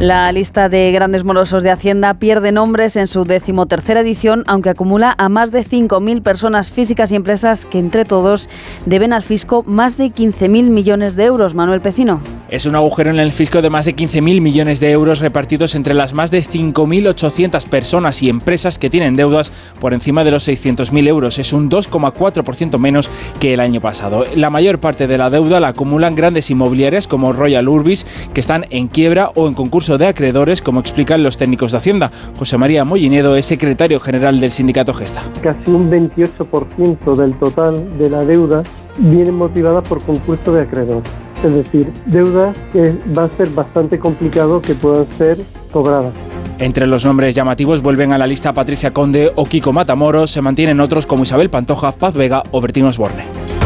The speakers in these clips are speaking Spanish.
La lista de grandes morosos de Hacienda pierde nombres en su 13ª edición, aunque acumula a más de 5.000 personas físicas y empresas que entre todos deben al fisco más de 15.000 millones de euros. Manuel Pecino. Es un agujero en el fisco de más de 15.000 millones de euros repartidos entre las más de 5.800 personas y empresas que tienen deudas por encima de los 600.000 euros. Es un 2,4% menos que el año pasado. La mayor parte de la deuda la acumulan grandes inmobiliarias como Royal Urbis, que están en quiebra o en concurso de acreedores, como explican los técnicos de Hacienda. José María Mollinedo es secretario general del sindicato Gesta. Casi un 28% del total de la deuda viene motivada por concurso de acreedores. Es decir, deudas que va a ser bastante complicado que puedan ser cobradas. Entre los nombres llamativos vuelven a la lista Patricia Conde o Kiko Matamoros. Se mantienen otros como Isabel Pantoja, Paz Vega o Bertín Osborne.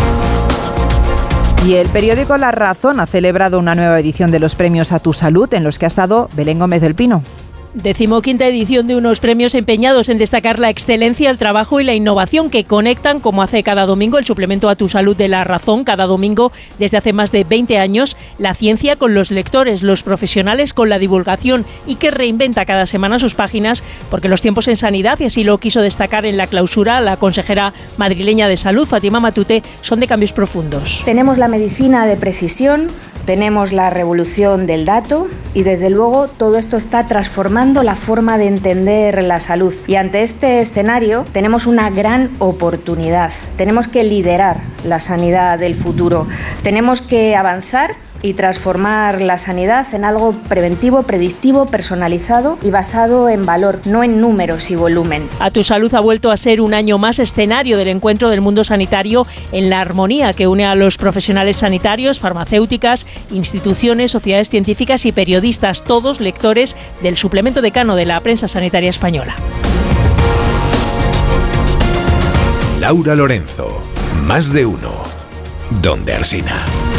Y el periódico La Razón ha celebrado una nueva edición de los premios A Tu Salud, en los que ha estado Belén Gómez del Pino. 15ª edición de unos premios empeñados en destacar la excelencia, el trabajo y la innovación que conectan, como hace cada domingo el suplemento A Tu Salud de La Razón, cada domingo desde hace más de 20 años, la ciencia con los lectores, los profesionales con la divulgación, y que reinventa cada semana sus páginas, porque los tiempos en sanidad, y así lo quiso destacar en la clausura la consejera madrileña de Salud, Fátima Matute, son de cambios profundos. Tenemos la medicina de precisión, tenemos la revolución del dato y desde luego todo esto está transformando la forma de entender la salud. Y ante este escenario tenemos una gran oportunidad. Tenemos que liderar la sanidad del futuro. Tenemos que avanzar y transformar la sanidad en algo preventivo, predictivo, personalizado y basado en valor, no en números y volumen. A Tu Salud ha vuelto a ser un año más escenario del encuentro del mundo sanitario en la armonía que une a los profesionales sanitarios, farmacéuticas, instituciones, sociedades científicas y periodistas, todos lectores del suplemento decano de la prensa sanitaria española. Laura Lorenzo, Más de Uno, Donde Alsina.